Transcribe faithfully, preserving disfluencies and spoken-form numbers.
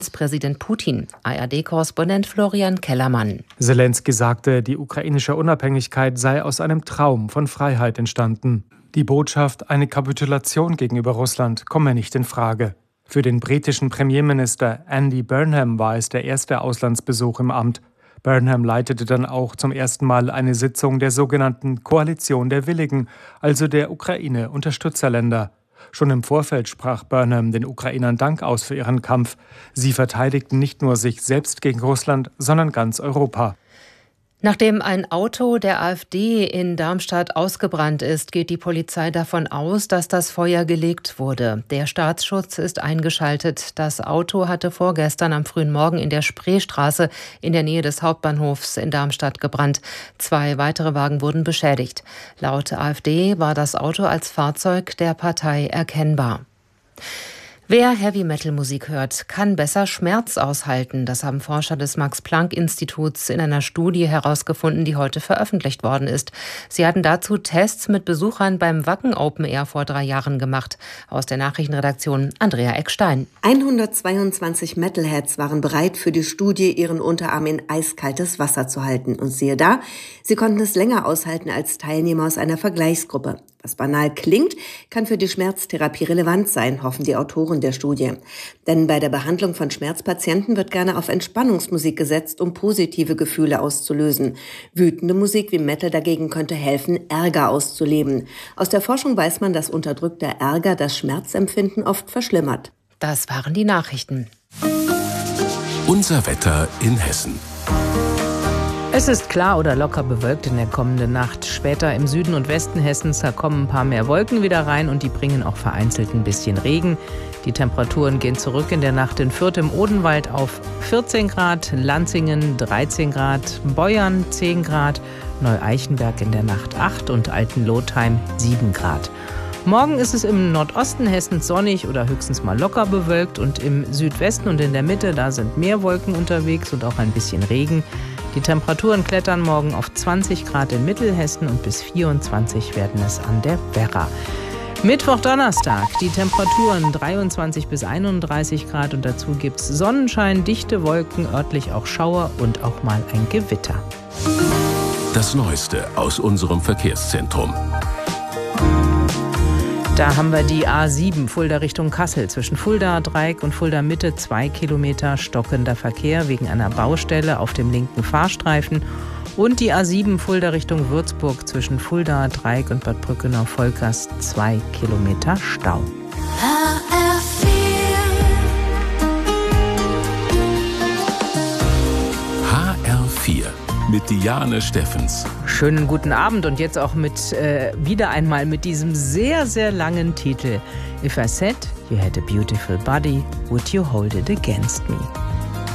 Präsident Putin. A R D-Korrespondent Florian Kellermann. Selenskyj sagte, die ukrainische Unabhängigkeit sei aus einem Traum von Freiheit entstanden. Die Botschaft, eine Kapitulation gegenüber Russland, komme nicht in Frage. Für den britischen Premierminister Andy Burnham war es der erste Auslandsbesuch im Amt. Burnham leitete dann auch zum ersten Mal eine Sitzung der sogenannten Koalition der Willigen, also der Ukraine-Unterstützerländer. Schon im Vorfeld sprach Burnham den Ukrainern Dank aus für ihren Kampf. Sie verteidigten nicht nur sich selbst gegen Russland, sondern ganz Europa. Nachdem ein Auto der AfD in Darmstadt ausgebrannt ist, geht die Polizei davon aus, dass das Feuer gelegt wurde. Der Staatsschutz ist eingeschaltet. Das Auto hatte vorgestern am frühen Morgen in der Spreestraße in der Nähe des Hauptbahnhofs in Darmstadt gebrannt. Zwei weitere Wagen wurden beschädigt. Laut AfD war das Auto als Fahrzeug der Partei erkennbar. Wer Heavy-Metal-Musik hört, kann besser Schmerz aushalten. Das haben Forscher des Max-Planck-Instituts in einer Studie herausgefunden, die heute veröffentlicht worden ist. Sie hatten dazu Tests mit Besuchern beim Wacken Open Air vor drei Jahren gemacht. Aus der Nachrichtenredaktion Andrea Eckstein. hundertzweiundzwanzig Metalheads waren bereit, für die Studie ihren Unterarm in eiskaltes Wasser zu halten. Und siehe da, sie konnten es länger aushalten als Teilnehmer aus einer Vergleichsgruppe. Was banal klingt, kann für die Schmerztherapie relevant sein, hoffen die Autoren der Studie. Denn bei der Behandlung von Schmerzpatienten wird gerne auf Entspannungsmusik gesetzt, um positive Gefühle auszulösen. Wütende Musik wie Metal dagegen könnte helfen, Ärger auszuleben. Aus der Forschung weiß man, dass unterdrückter Ärger das Schmerzempfinden oft verschlimmert. Das waren die Nachrichten. Unser Wetter in Hessen. Es ist klar oder locker bewölkt in der kommenden Nacht. Später im Süden und Westen Hessens, da kommen ein paar mehr Wolken wieder rein und die bringen auch vereinzelt ein bisschen Regen. Die Temperaturen gehen zurück in der Nacht in Fürth im Odenwald auf vierzehn Grad, Lanzingen dreizehn Grad, Beuern zehn Grad, Neu-Eichenberg in der Nacht acht und Altenlotheim sieben Grad. Morgen ist es im Nordosten Hessens sonnig oder höchstens mal locker bewölkt und im Südwesten und in der Mitte, da sind mehr Wolken unterwegs und auch ein bisschen Regen. Die Temperaturen klettern morgen auf zwanzig Grad in Mittelhessen und bis vierundzwanzig werden es an der Werra. Mittwoch, Donnerstag, die Temperaturen dreiundzwanzig bis einunddreißig Grad und dazu gibt's Sonnenschein, dichte Wolken, örtlich auch Schauer und auch mal ein Gewitter. Das Neueste aus unserem Verkehrszentrum. Da haben wir die A sieben, Fulda Richtung Kassel. Zwischen Fulda Dreieck und Fulda Mitte zwei Kilometer stockender Verkehr wegen einer Baustelle auf dem linken Fahrstreifen. Und die A sieben, Fulda Richtung Würzburg. Zwischen Fulda Dreieck und Bad Brückenau-Volkers zwei Kilometer Stau. H R vier mit Diane Steffens. Schönen guten Abend und jetzt auch mit äh, wieder einmal mit diesem sehr, sehr langen Titel. If I said you had a beautiful body, would you hold it against me?